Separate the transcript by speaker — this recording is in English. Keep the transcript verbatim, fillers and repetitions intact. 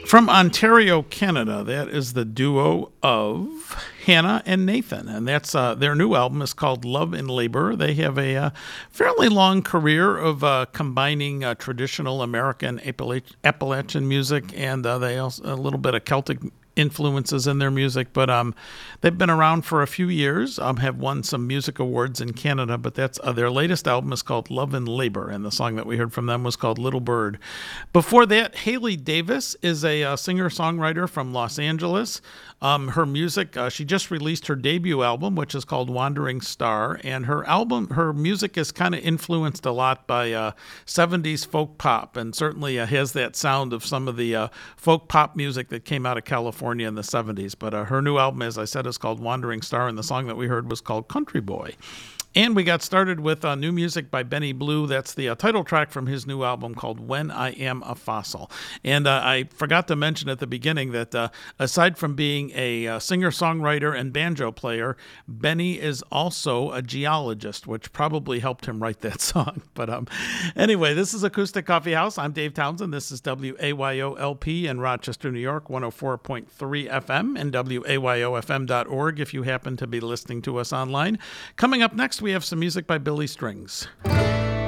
Speaker 1: From Ontario, Canada, that is the duo of Hannah and Nathan, and that's uh, their new album is called Love and Labor. They have a uh, fairly long career of uh, combining uh, traditional American Appalach- Appalachian music and uh, they also a little bit of Celtic influences in their music, but um, they've been around for a few years, um, have won some music awards in Canada, but that's uh, their latest album is called Love and Labor, and the song that we heard from them was called Little Bird. Before that, Haley Davis is a uh, singer-songwriter from Los Angeles. Um, her music, uh, she just released her debut album, which is called Wandering Star, and her album, her music is kind of influenced a lot by uh, seventies folk pop, and certainly uh, has that sound of some of the uh, folk pop music that came out of California in the seventies. But uh, her new album, as I said, is called Wandering Star, and the song that we heard was called Country Boy. And we got started with uh, new music by Benny Blue. That's the uh, title track from his new album called When I Am a Fossil. And uh, I forgot to mention at the beginning that uh, aside from being a uh, singer-songwriter and banjo player, Benny is also a geologist, which probably helped him write that song. But um, anyway, this is Acoustic Coffee House. I'm Dave Townsend. This is W A Y O L P in Rochester, New York, one oh four point three F M, and W A Y O F M dot org if you happen to be listening to us online. Coming up next, we have some music by Billy Strings.